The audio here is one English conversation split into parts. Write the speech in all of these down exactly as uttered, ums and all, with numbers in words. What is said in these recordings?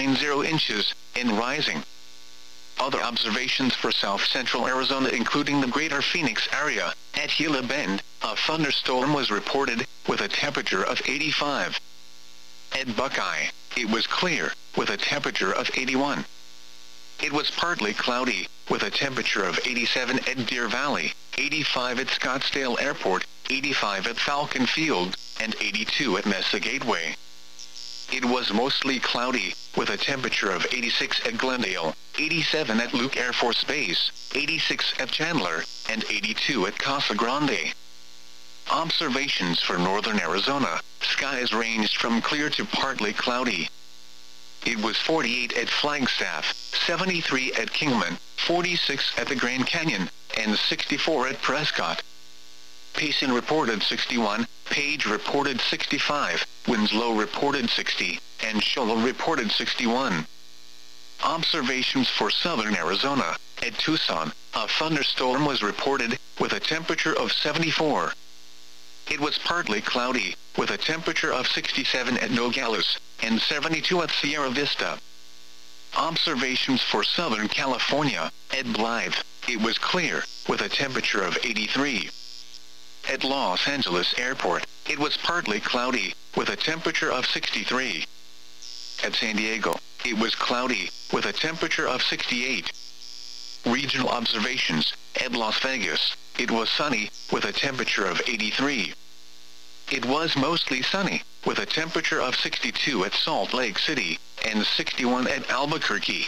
ninety inches, and rising. Other observations for south-central Arizona including the greater Phoenix area. At Gila Bend, a thunderstorm was reported, with a temperature of eighty-five. At Buckeye, it was clear, with a temperature of eighty-one. It was partly cloudy, with a temperature of eighty-seven at Deer Valley, eighty-five at Scottsdale Airport, eighty-five at Falcon Field, and eighty-two at Mesa Gateway. It was mostly cloudy, with a temperature of eighty-six at Glendale, eighty-seven at Luke Air Force Base, eighty-six at Chandler, and eighty-two at Casa Grande. Observations for northern Arizona: skies ranged from clear to partly cloudy. It was forty-eight at Flagstaff, seventy-three at Kingman, forty-six at the Grand Canyon, and sixty-four at Prescott. Payson reported sixty-one, Page reported sixty-five, Winslow reported sixty, and Shoalo reported sixty-one. Observations for southern Arizona: at Tucson, a thunderstorm was reported, with a temperature of seventy-four. It was partly cloudy, with a temperature of sixty-seven at Nogales, and seventy-two at Sierra Vista. Observations for southern California: at Blythe, it was clear, with a temperature of eighty-three. At Los Angeles Airport, it was partly cloudy, with a temperature of sixty-three. At San Diego, it was cloudy, with a temperature of sixty-eight. Regional observations: at Las Vegas, it was sunny, with a temperature of eighty-three. It was mostly sunny, with a temperature of sixty-two at Salt Lake City, and sixty-one at Albuquerque.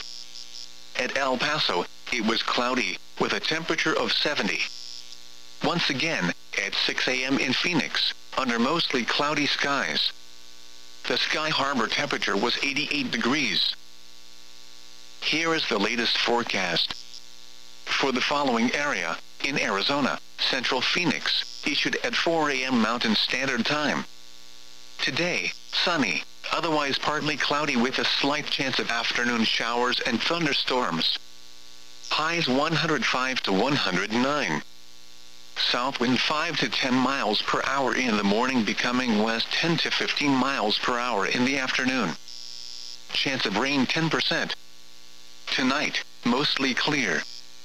At El Paso, it was cloudy, with a temperature of seventy. Once again, at six a m in Phoenix, under mostly cloudy skies, the Sky Harbor temperature was eighty-eight degrees. Here is the latest forecast. For the following area, in Arizona, Central Phoenix, issued at four a m Mountain Standard Time. Today, sunny, otherwise partly cloudy with a slight chance of afternoon showers and thunderstorms. Highs one hundred five to one hundred nine. South wind five to ten miles per hour in the morning, becoming west ten to fifteen miles per hour in the afternoon. Chance of rain ten percent. Tonight, mostly clear.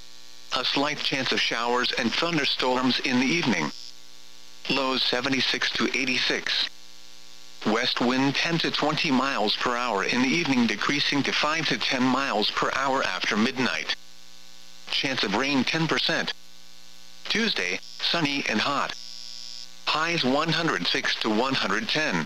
A slight chance of showers and thunderstorms in the evening. Lows seventy-six to eighty-six. West wind ten to twenty miles per hour in the evening, decreasing to five to ten miles per hour after midnight. Chance of rain ten percent. Tuesday, sunny and hot. Highs one hundred six to one hundred ten.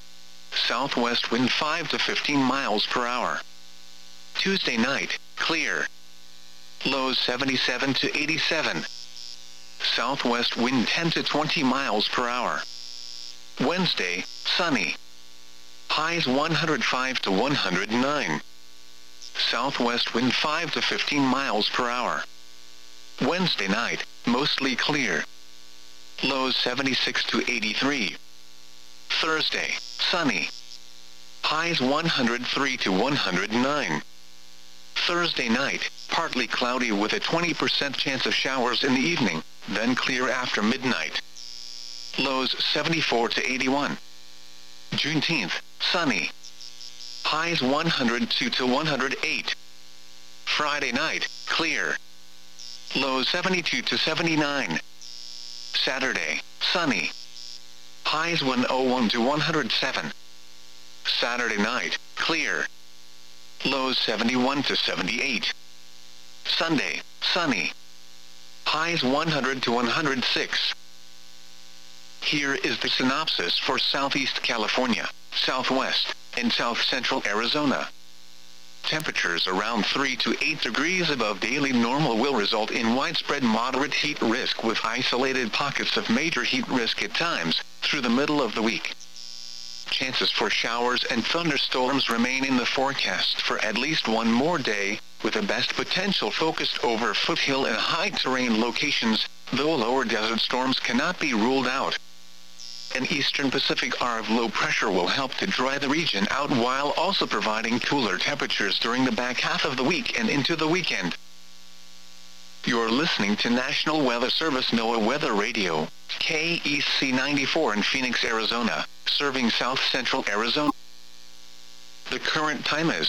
Southwest wind five to fifteen miles per hour. Tuesday night, clear. Lows seventy-seven to eighty-seven. Southwest wind ten to twenty miles per hour. Wednesday, sunny. Highs one hundred five to one hundred nine. Southwest wind five to fifteen miles per hour. Wednesday night, mostly clear. Lows seventy-six to eighty-three. Thursday, sunny. Highs one hundred three to one hundred nine. Thursday night, partly cloudy with a twenty percent chance of showers in the evening, then clear after midnight. Lows seventy-four to eighty-one. Juneteenth, sunny. Highs one hundred two to one hundred eight. Friday night, clear. Lows seventy-two to seventy-nine. Saturday, sunny. Highs one oh one to one hundred seven. Saturday night, clear. Lows seventy-one to seventy-eight. Sunday, sunny. Highs one hundred to one hundred six. Here is the synopsis for Southeast California, Southwest, and South Central Arizona. Temperatures around three to eight degrees above daily normal will result in widespread moderate heat risk, with isolated pockets of major heat risk at times, through the middle of the week. Chances for showers and thunderstorms remain in the forecast for at least one more day, with the best potential focused over foothill and high-terrain locations, though lower desert storms cannot be ruled out. An eastern Pacific arc of low pressure will help to dry the region out while also providing cooler temperatures during the back half of the week and into the weekend. You're listening to National Weather Service NOAA Weather Radio, K E C ninety-four in Phoenix, Arizona, serving south central Arizona. The current time is